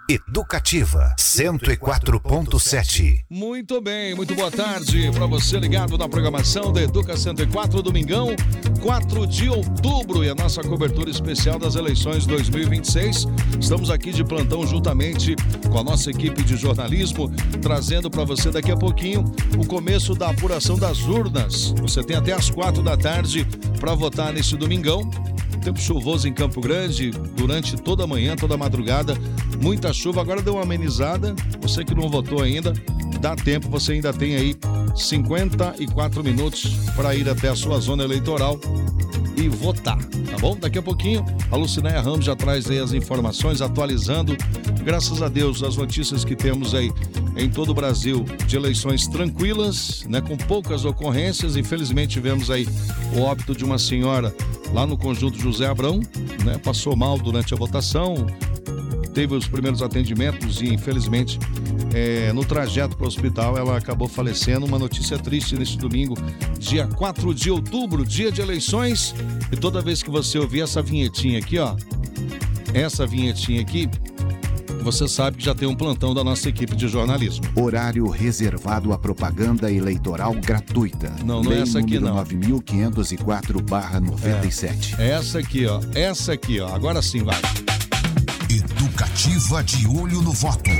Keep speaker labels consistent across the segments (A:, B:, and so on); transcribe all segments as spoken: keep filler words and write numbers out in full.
A: Educativa cento e quatro ponto sete.
B: Muito bem, muito boa tarde para você ligado na programação da Educa cento e quatro, domingão, quatro de outubro, e a nossa cobertura especial das eleições dois mil e vinte e seis. Estamos aqui de plantão juntamente com a nossa equipe de jornalismo, trazendo para você daqui a pouquinho o começo da apuração das urnas. Você tem até as quatro da tarde para votar nesse domingão. Tempo chuvoso em Campo Grande durante toda a manhã, toda a madrugada, muita chuva. Agora deu uma amenizada. Você que não votou ainda, dá tempo, você ainda tem aí cinquenta e quatro minutos para ir até a sua zona eleitoral e votar, tá bom? Daqui a pouquinho a Lucinéia Ramos já traz aí as informações, atualizando, graças a Deus, as notícias que temos aí em todo o Brasil de eleições tranquilas, né, com poucas ocorrências. Infelizmente tivemos aí o óbito de uma senhora lá no Conjunto José Abrão, né, passou mal durante a votação, teve os primeiros atendimentos e infelizmente é, no trajeto para o hospital ela acabou falecendo. Uma notícia triste neste domingo, dia quatro de outubro, dia de eleições. E toda vez que você ouvir essa vinhetinha aqui, ó, essa vinhetinha aqui, você sabe que já tem um plantão da nossa equipe de jornalismo.
A: Horário reservado à propaganda eleitoral gratuita.
B: Não, não é essa aqui não.
A: nove mil quinhentos e quatro barra noventa e sete.
B: É essa aqui, ó. Essa aqui, ó. Agora sim, vai.
A: Educativa de olho no voto.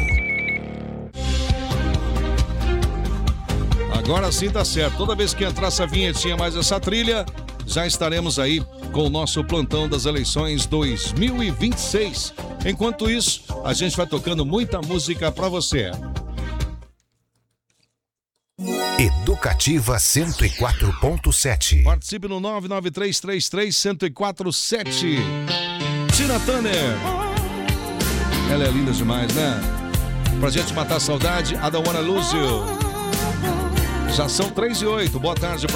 B: Agora sim tá certo. Toda vez que entrar essa vinhetinha mais essa trilha, já estaremos aí com o nosso plantão das eleições dois mil e vinte e seis. Enquanto isso, a gente vai tocando muita música pra você.
A: Educativa cento e quatro ponto sete.
B: Participe no nove nove três três três, um zero quatro sete. Tina Turner. Ela é linda demais, né? Pra gente matar a saudade, I Don't Wanna Lose You. Já são três e oito. Boa tarde pra